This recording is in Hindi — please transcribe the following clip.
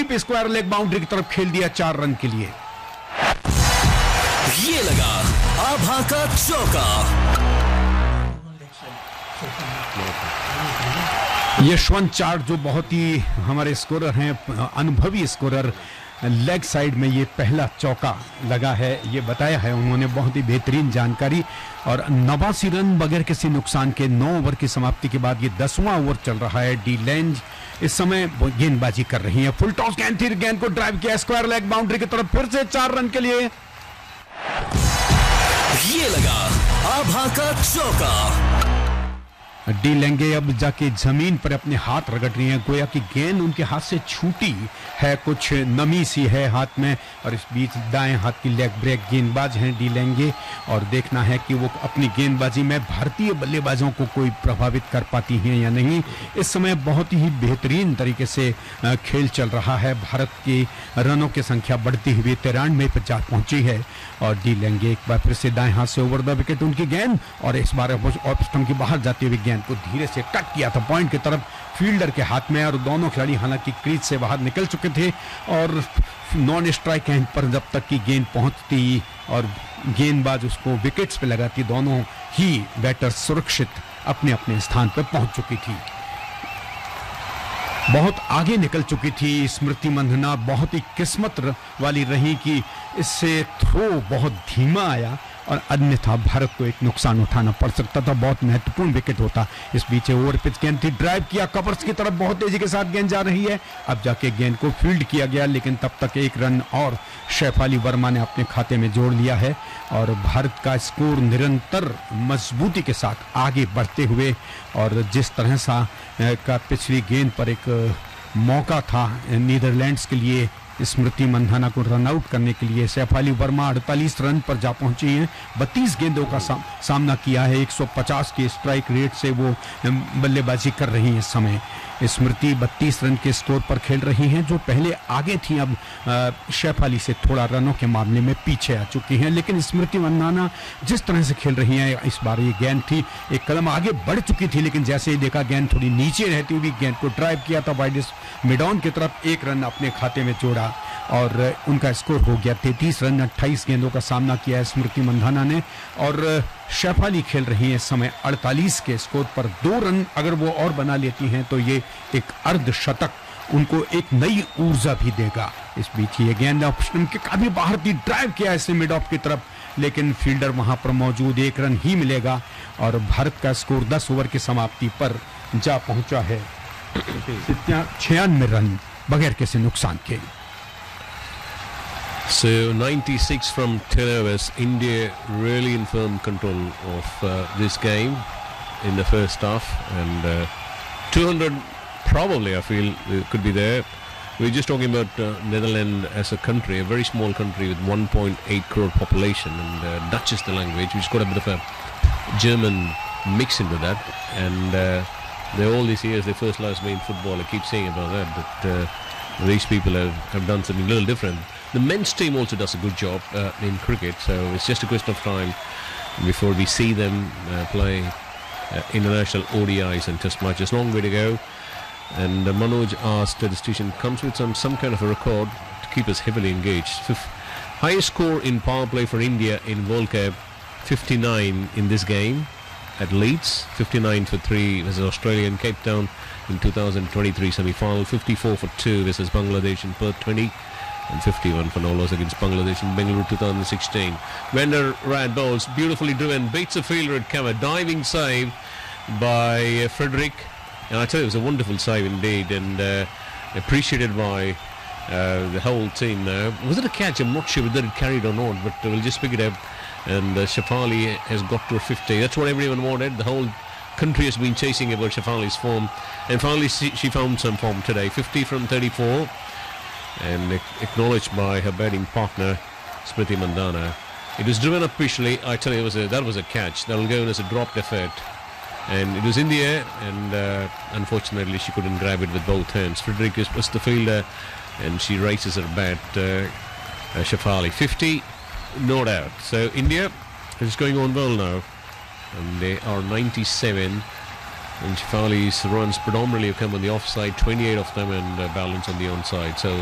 डीप स्क्वायर लेग बाउंड्री की तरफ खेल दिया 4 रन के लिए। ये लगा आभा का चौका। यशवंत चार जो बहुत ही हमारे स्कोरर हैं, अनुभवी स्कोरर, लेग साइड में ये पहला चौका लगा है, ये बताया है उन्होंने, बहुत ही बेहतरीन जानकारी। और 89 रन बगैर किसी नुकसान के 9 ओवर की समाप्ति के बाद ये 10वां ओवर चल रहा है। डी लैंज इस समय गेंदबाजी कर रही है। फुल टॉस गेंद थी, गेंद को ड्राइव किया स्क्वायर लेग बाउंड्री की तरफ, फिर से 4 रन के लिए। ये लगा आभा का चौका। डी लेंगे अब जाके जमीन पर अपने हाथ रगड़ रही हैं, गोया कि गेंद उनके हाथ से छूटी है, कुछ नमी सी है हाथ में। और इस बीच दाएं हाथ की लेग ब्रेक गेंदबाज हैं डी लेंगे, और देखना है कि वो अपनी गेंदबाजी में भारतीय बल्लेबाजों को कोई प्रभावित कर पाती हैं या नहीं। इस समय बहुत ही बेहतरीन तरीके से खेल चल रहा है। भारत की रनों की संख्या बढ़ती हुई 93 पर जा पहुंची है। और डी लेंगे एक बार फिर से दाएं हाथ से ओवर द विकेट उनकी गेंद, और इस बार ऑफ स्टंप की बाहर जाती हुई गेंद को धीरे से कट किया था पॉइंट की तरफ फील्डर के हाथ में। और दोनों खिलाड़ी हालांकि क्रीज से बाहर निकल चुके थे, और नॉन स्ट्राइक एंड पर जब तक की गेंद पहुंचती और गेंदबाज उसको विकेट्स पे लगाती, दोनों ही बैटर सुरक्षित अपने अपने स्थान पर पहुंच चुकी थी। बहुत आगे निकल चुकी थी स्मृति मंधाना, बहुत ही किस्मत वाली रही कि इससे थ्रो बहुत धीमा आया, और अन्यथा भारत को एक नुकसान उठाना पड़ सकता था, बहुत महत्वपूर्ण विकेट होता। इस बीच ओवर पिच गेंद थी, ड्राइव किया कवर्स की तरफ, बहुत तेजी के साथ गेंद जा रही है। अब जाके गेंद को फील्ड किया गया, लेकिन तब तक 1 रन और शेफाली वर्मा ने अपने खाते में जोड़ लिया है। और भारत का स्कोर निरंतर मजबूती के साथ आगे बढ़ते हुए, और जिस तरह सा का पिछली गेंद पर एक मौका था नीदरलैंड्स के लिए स्मृति मंधाना को रन आउट करने के लिए, शेफाली वर्मा 48 रन पर जा पहुंची हैं। 32 गेंदों का सामना किया है, 150 के स्ट्राइक रेट से वो बल्लेबाजी कर रही हैं इस समय। स्मृति 32 रन के स्कोर पर खेल रही हैं, जो पहले आगे थी, अब शेफाली से थोड़ा रनों के मामले में पीछे आ चुकी हैं। लेकिन स्मृति मंधाना जिस तरह से खेल रही हैं, इस बार ये गेंद थी एक कदम आगे बढ़ चुकी थी, लेकिन जैसे ही देखा गेंद थोड़ी नीचे रहती हुई, गेंद को ड्राइव किया था वाइड मिड ऑन की तरफ, 1 रन अपने खाते में जोड़ा, और उनका स्कोर हो गया 33 रन। 28 गेंदों का सामना किया है स्मृति मंधाना ने, और शेफाली खेल रही है इस समय 48 के स्कोर पर। 2 रन अगर वो और बना लेती हैं तो ये एक अर्धशतक उनको एक नई ऊर्जा भी देगा। इस बीच ये गेंद ऑफ स्टंप के काफी बाहर थी, ड्राइव किया इसने मिड ऑफ की तरफ, लेकिन फील्डर वहां पर मौजूद, 1 रन ही मिलेगा, और भारत का स्कोर 10 ओवर की समाप्ति पर जा पहुंचा है 96 रन बगैर किसी नुकसान के। So 96 from 10 overs, India really in firm control of this game in the first half, and 200 probably I feel could be there. We're just talking about Netherlands as a country, a very small country with 1.8 crore population, and Dutch is the language, which got a bit of a German mix into that, and they all these years they first lost me in football. I keep saying about that, but these people have done something a little different. The men's team also does a good job in cricket, so it's just a question of time before we see them play international ODIs and test matches. Long way to go, and Manoj, our statistician, comes with some kind of a record to keep us heavily engaged. Highest score in power play for India in World Cup, 59 in this game at Leeds, 59 for 3 versus Australia in Cape Town in 2023 semi-final, 54 for 2 versus Bangladesh in Perth 20, and 51 for no loss against Bangladesh in Bengaluru 2016. Wender Rad bowls, beautifully driven, beats a fielder at cover, diving save by Frederick, and I tell you it was a wonderful save indeed, and appreciated by the whole team now. Was it a catch? I'm not sure whether it carried or not, but we'll just pick it up, and Shefali has got to a 50. That's what everyone wanted. The whole country has been chasing about Shefali's form, and finally she found some form today. 50 from 34. And acknowledged by her batting partner Smriti Mandhana. It was driven up officially. I tell you, that was a catch. That will go in as a dropped effort, and it was in the air, and unfortunately she couldn't grab it with both hands. Frederick was the fielder, and she raises her bat. Shefali 50, no doubt. So India is going on well now, and they are 97. And Shefali's runs predominantly have come on the offside, 28 of them, and balance on the onside. So